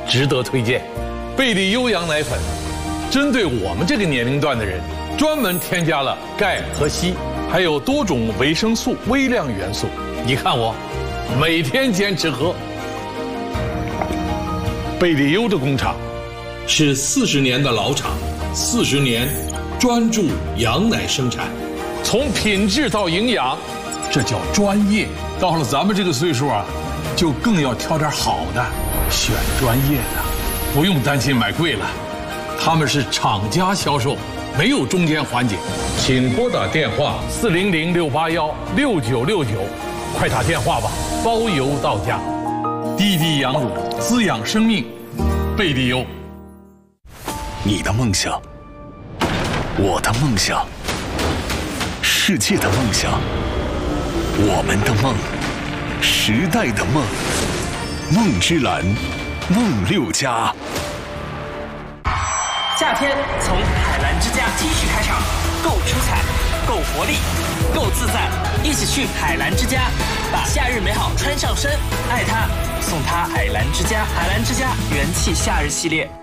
值得推荐。贝利优羊奶粉，针对我们这个年龄段的人，专门添加了钙和硒，还有多种维生素、微量元素。你看我，每天坚持喝。贝利优的工厂是40年的老厂，40年专注羊奶生产，从品质到营养，这叫专业。到了咱们这个岁数啊，就更要挑点好的，选专业的，不用担心买贵了。他们是厂家销售，没有中间环节。请拨打电话400-681-6969，快打电话吧，包邮到家。滴滴羊乳滋养生命，贝利优。 你的梦想，我的梦想，世界的梦想，我们的梦，时代的梦，梦之蓝，梦6家。 夏天从海澜之家 T 恤开场，够出彩，够活力，够自在，一起去海澜之家，把夏日美好穿上身，爱它，送它海澜之家。海澜之家元气夏日系列，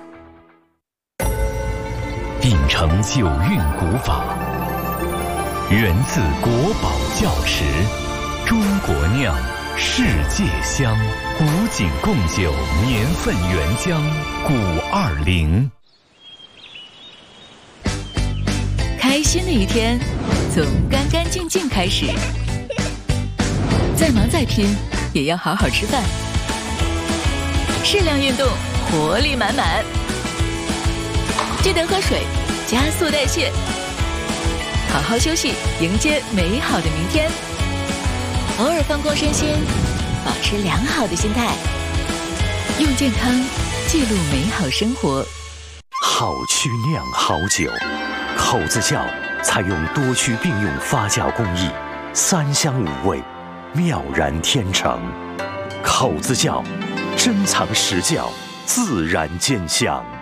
秉承酒韵古法，源自国宝窖池，中国酿，世界香，古井贡酒年份原浆520。 开心的一天，从干干净净开始。再忙再拼，也要好好吃饭。适量运动，活力满满。记得喝水，加速代谢。好好休息，迎接美好的明天。偶尔放空身心，保持良好的心态。用健康记录美好生活。 好曲酿好酒，口子窖采用多区并用发酵工艺，3香5味，妙然天成。口子窖珍藏实窖，自然见香。